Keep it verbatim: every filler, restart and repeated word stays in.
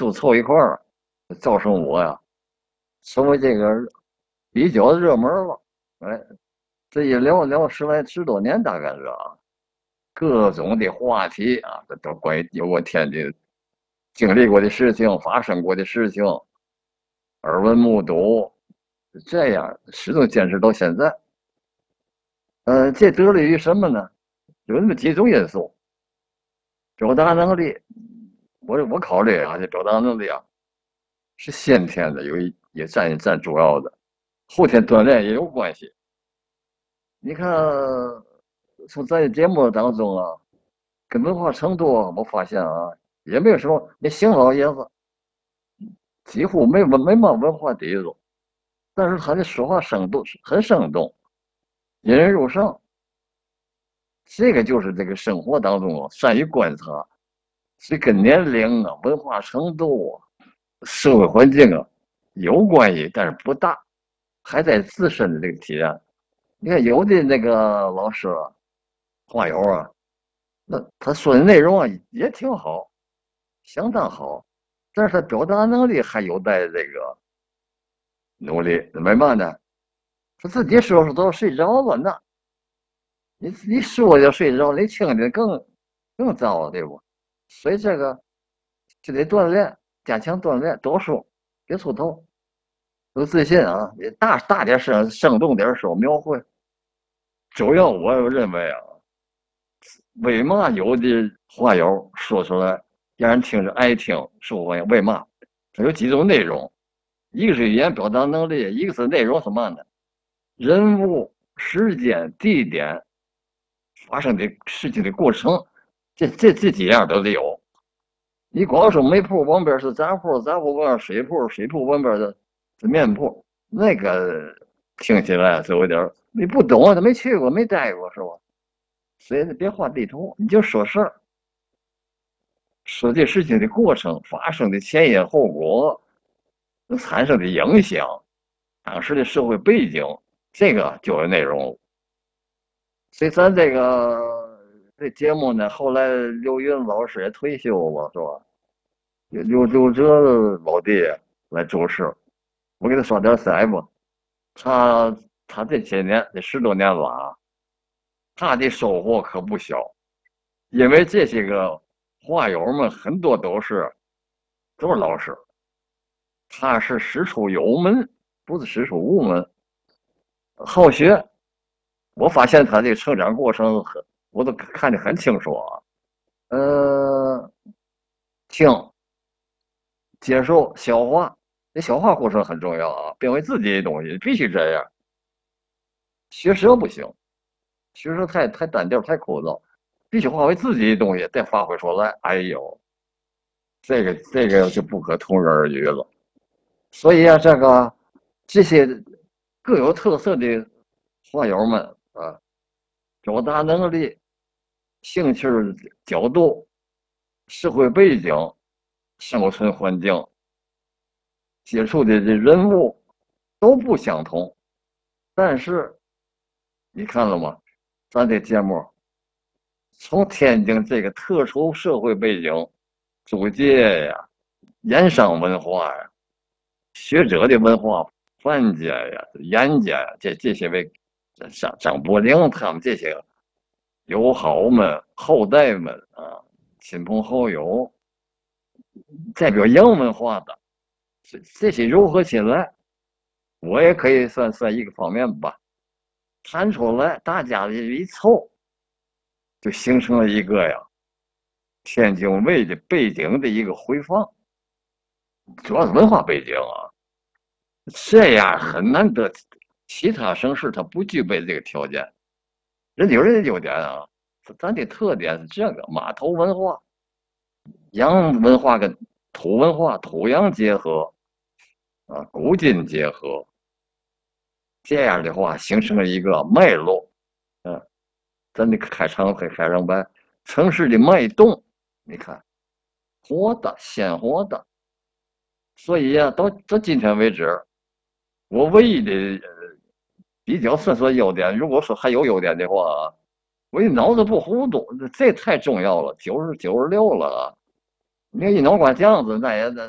素凑一块儿，造成我呀成为这个比较热门了。哎，这一聊聊十来十多年，大概是啊，各种的话题啊，这都关于有过天津经历过的事情、发生过的事情，耳闻目睹，这样始终坚持到现在。呃，这得力于什么呢？有那么几种因素。表达能力，我我考虑啊，这表达能力啊是先天的，有一也占占主要的，后天锻炼也有关系。你看，从咱的节目当中啊，跟文化程度啊我发现啊，也没有什么，那邢老爷子几乎没文没嘛文化底子，但是他的说话生动，很生动，引人入胜。这个就是这个生活当中啊，善于观察，这跟年龄啊、文化程度啊、社会环境啊有关系，但是不大，还在自身的这个体验。你看有的那个老师啊，话友啊，那他说的内容啊也挺好，相当好，但是他表达能力还有待这个努力。为嘛呢？他自己说说都睡着了呢，你你说就睡着，你听的更更糟，对不？所以这个就得锻炼，加强锻炼，多说，别出头，有自信啊！你大大点声，生动点说，描绘。主要我认为啊，为嘛有的话友说出来让人听着爱听、受欢迎？为嘛？它有几种内容，一个是语言表达能力，一个是内容什么呢？人物、时间、地点发生的事情的过程，这这这几样都得有。你光说煤铺旁边是杂铺，杂铺旁边水铺，水铺旁边的是面铺，那个听起来是有点你不懂啊，他没去过，没待过，是吧？所以别画地图，你就说事儿，说这事情的过程、发生的前因后果、产生的影响、当时的社会背景，这个就有内容。所以咱这个这节目呢，后来刘云老师也退休了，是吧？刘刘哲老弟来主持，我给他刷点腮吧。他他这些年这十多年了啊，他的收获可不小，因为这些个话友们很多都是都是老师，他是师出有门，不是师出无门，好学。我发现他这个成长过程很，我都看得很清楚啊。呃，听、接受、消化，这消化过程很重要啊，变为自己的东西必须这样。学舌不行，学舌太太单调太枯燥，必须化为自己的东西再发挥出来。哎呦，这个这个就不可同日而语了。所以啊，这个这些各有特色的话友们啊，表达能力、兴趣角度、社会背景、生存环境、接触的这人物都不相同，但是你看了吗？咱这节目从天津这个特殊社会背景、租界呀、盐商文化呀、学者的文化、范家呀、严家呀，这这些位张张伯苓他们这些友好们、后代们啊，亲朋好友，代表洋文化的，这这些糅合起来，我也可以算算一个方面吧。谈出来，大家的一凑，就形成了一个呀天津卫的背景的一个回放，主要是文化背景啊，这样很难得，其他省市它不具备这个条件。人有人的优点啊，咱的特点是这个码头文化、洋文化跟土文化、土洋结合啊，古今结合，这样的话形成了一个脉络。嗯、啊，咱的开场会开场白，城市的脉动，你看活的、鲜活的。所以呀、啊，到到今天为止，我唯一的呃比较算说优点，如果说还有优点的话，我一脑子不糊涂，这太重要了，九十九十六了啊，你看一脑瓜浆子，那也那